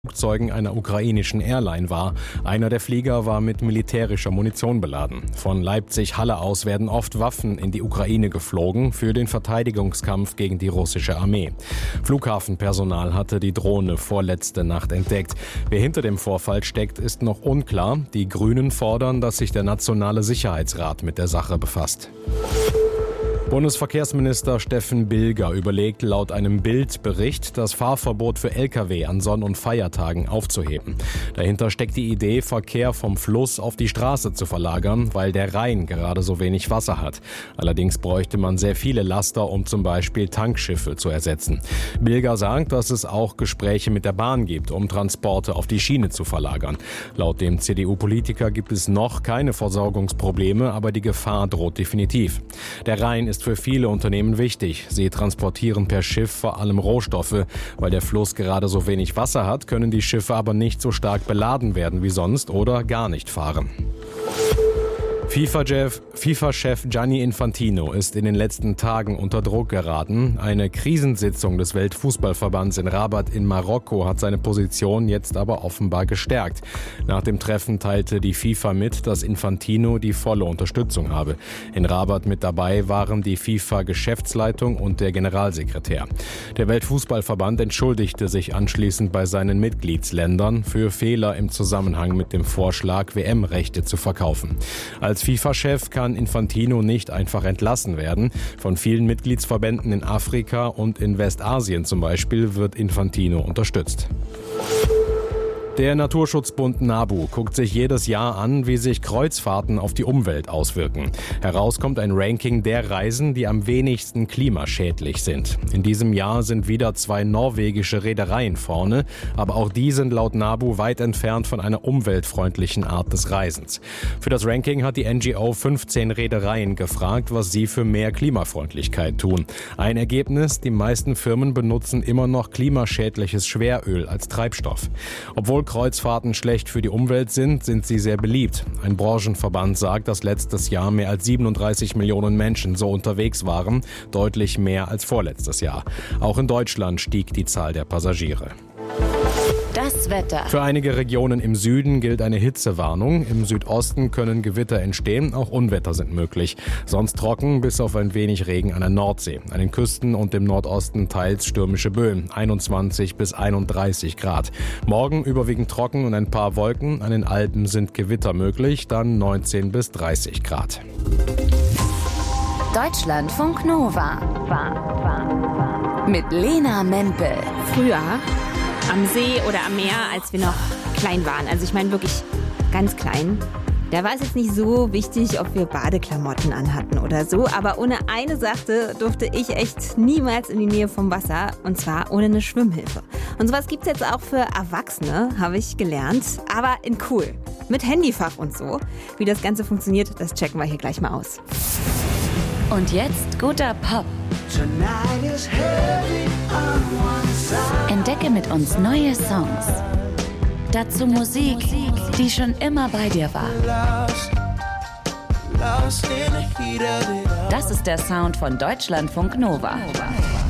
Flugzeugen einer ukrainischen Airline war. Einer der Flieger war mit militärischer Munition beladen. Von Leipzig-Halle aus werden oft Waffen in die Ukraine geflogen für den Verteidigungskampf gegen die russische Armee. Flughafenpersonal hatte die Drohne vorletzte Nacht entdeckt. Wer hinter dem Vorfall steckt, ist noch unklar. Die Grünen fordern, dass sich der Nationale Sicherheitsrat mit der Sache befasst. Bundesverkehrsminister Steffen Bilger überlegt laut einem Bild-Bericht, das Fahrverbot für Lkw an Sonn- und Feiertagen aufzuheben. Dahinter steckt die Idee, Verkehr vom Fluss auf die Straße zu verlagern, weil der Rhein gerade so wenig Wasser hat. Allerdings bräuchte man sehr viele Laster, um zum Beispiel Tankschiffe zu ersetzen. Bilger sagt, dass es auch Gespräche mit der Bahn gibt, um Transporte auf die Schiene zu verlagern. Laut dem CDU-Politiker gibt es noch keine Versorgungsprobleme, aber die Gefahr droht definitiv. Der Rhein ist für viele Unternehmen wichtig. Sie transportieren per Schiff vor allem Rohstoffe. Weil der Fluss gerade so wenig Wasser hat, können die Schiffe aber nicht so stark beladen werden wie sonst oder gar nicht fahren. FIFA-Chef Gianni Infantino ist in den letzten Tagen unter Druck geraten. Eine Krisensitzung des Weltfußballverbands in Rabat in Marokko hat seine Position jetzt aber offenbar gestärkt. Nach dem Treffen teilte die FIFA mit, dass Infantino die volle Unterstützung habe. In Rabat mit dabei waren die FIFA-Geschäftsleitung und der Generalsekretär. Der Weltfußballverband entschuldigte sich anschließend bei seinen Mitgliedsländern für Fehler im Zusammenhang mit dem Vorschlag, WM-Rechte zu verkaufen. Als FIFA-Chef kann Infantino nicht einfach entlassen werden. Von vielen Mitgliedsverbänden in Afrika und in Westasien zum Beispiel wird Infantino unterstützt. Der Naturschutzbund NABU guckt sich jedes Jahr an, wie sich Kreuzfahrten auf die Umwelt auswirken. Heraus kommt ein Ranking der Reisen, die am wenigsten klimaschädlich sind. In diesem Jahr sind wieder 2 norwegische Reedereien vorne, aber auch die sind laut NABU weit entfernt von einer umweltfreundlichen Art des Reisens. Für das Ranking hat die NGO 15 Reedereien gefragt, was sie für mehr Klimafreundlichkeit tun. Ein Ergebnis: Die meisten Firmen benutzen immer noch klimaschädliches Schweröl als Treibstoff. Obwohl Kreuzfahrten schlecht für die Umwelt sind sie sehr beliebt. Ein Branchenverband sagt, dass letztes Jahr mehr als 37 Millionen Menschen so unterwegs waren, deutlich mehr als vorletztes Jahr. Auch in Deutschland stieg die Zahl der Passagiere. Das Wetter. Für einige Regionen im Süden gilt eine Hitzewarnung. Im Südosten können Gewitter entstehen, auch Unwetter sind möglich. Sonst trocken, bis auf ein wenig Regen an der Nordsee. An den Küsten und im Nordosten teils stürmische Böen, 21 bis 31 Grad. Morgen überwiegend trocken und ein paar Wolken. An den Alpen sind Gewitter möglich, dann 19 bis 30 Grad. Deutschlandfunk Nova. Mit Lena Mempel. Früher am See oder am Meer, als wir noch klein waren, also ich meine wirklich ganz klein, da war es jetzt nicht so wichtig, ob wir Badeklamotten anhatten oder so, aber ohne eine Sache durfte ich echt niemals in die Nähe vom Wasser, und zwar ohne eine Schwimmhilfe. Und sowas gibt's jetzt auch für Erwachsene, habe ich gelernt, aber in cool, mit Handyfach und so. Wie das Ganze funktioniert, das checken wir hier gleich mal aus. Und jetzt guter Pop. Entdecke mit uns neue Songs. Dazu Musik, die schon immer bei dir war. Das ist der Sound von Deutschlandfunk Nova.